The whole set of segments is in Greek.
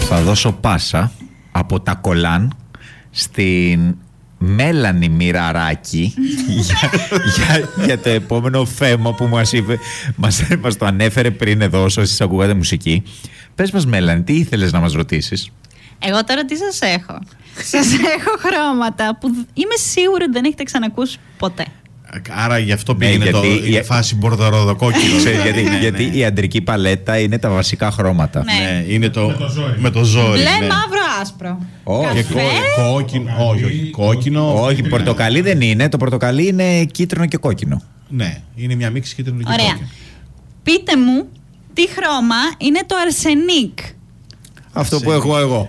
Θα δώσω πάσα από τα Κολάν στην Μέλανη Μοιραράκη για το επόμενο θέμα που μας είπε, μας το ανέφερε πριν εδώ όσο εσείς ακούγατε μουσική. Πες μας, Μέλανη, τι ήθελες να μας ρωτήσεις? Εγώ τώρα τι σας έχω? Σας έχω χρώματα που είμαι σίγουρη ότι δεν έχετε ξανακούσει ποτέ. Άρα γι' αυτό πήγαινε η φάση μπορδοροδοκόκκινο. Γιατί η αντρική παλέτα είναι τα βασικά χρώματα. Ναι, είναι με το ζόρι. Μπλε, μαύρο, άσπρο. Και κόκκινο. Όχι, κόκκινο. Όχι, πορτοκαλί δεν είναι. Το πορτοκαλί είναι κίτρινο και κόκκινο. Ναι, είναι μια μίξη κίτρινο και ωραία. Κόκκινο. Πείτε μου, τι χρώμα είναι το αρσενίκ? Αυτό που έχω εγώ.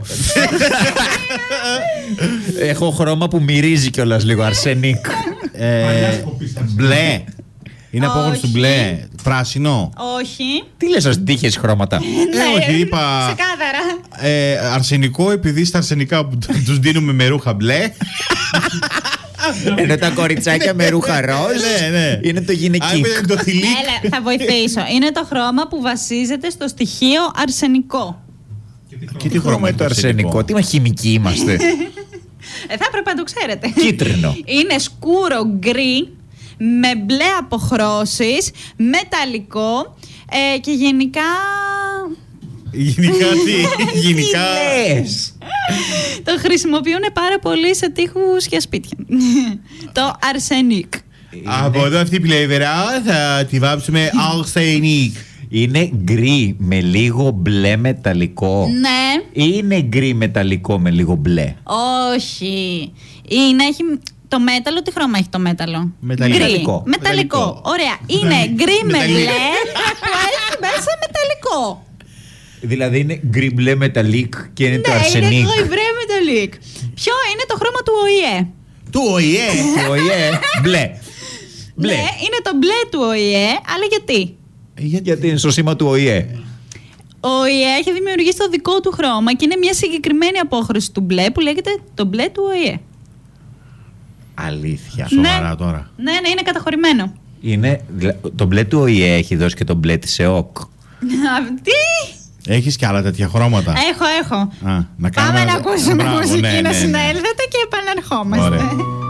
Έχω χρώμα που μυρίζει κιόλας λίγο, αρσενίκ. Μπλε. Είναι απόγνωση του μπλε. Πράσινο. Όχι. Τι λες, ας τύχες χρώματα? Όχι, είπα. Ξεκάθαρα. Αρσενικό, επειδή στα αρσενικά που τους δίνουμε με ρούχα μπλε. Ενώ τα κοριτσάκια με ρούχα ροζ είναι το γυναικείο. Έλα, θα βοηθήσω. Είναι το χρώμα που βασίζεται στο στοιχείο αρσενικό. Και τι χρώμα είναι το αρσενικό? Τι χημικοί είμαστε? Θα έπρεπε να το ξέρετε. Κίτρινο. Είναι σκούρο γκρι με μπλε αποχρώσεις, μεταλλικό και γενικά... Γενικά τι? Γενικά... Το χρησιμοποιούν πάρα πολύ σε τοίχους για σπίτια. Το αρσενίκ. Από εδώ αυτή η πλευρά θα τη βάψουμε αρσενίκ. Είναι γκρι με λίγο μπλε μεταλλικό? Ναι. Ή είναι γκρι μεταλλικό με λίγο μπλε? Όχι. Έχει... Το μέταλλο, τι χρώμα έχει το μέταλλο? Μεταλλικό. Μεταλλικό. Ωραία. Είναι γκρι με μπλε που έχει μέσα μεταλλικό. Δηλαδή είναι γκρι μπλε μεταλλικ και είναι το αρσενίκ. Ναι, είναι γκρι μπλε μεταλλικ. Ποιο είναι το χρώμα του ΟΗΕ? Του ΟΗΕ? Του ΟΗΕ μπλε. Ναι, είναι το μπλε του ΟΗΕ, αλλά γιατί? Γιατί είναι στο σήμα του ΟΗΕ. Ο ΟΗΕ έχει δημιουργήσει το δικό του χρώμα και είναι μια συγκεκριμένη απόχρωση του μπλε που λέγεται το μπλε του ΟΗΕ. Αλήθεια? Σοβαρά τώρα? Ναι, είναι καταχωρημένο. Το μπλε του ΟΗΕ έχει δώσει και το μπλε της ΕΟΚ. Τι? Έχεις και άλλα τέτοια χρώματα? Έχω. Να Πάμε να ακούσουμε μουσική, να συνέλθετε και επανερχόμαστε. Ωραία.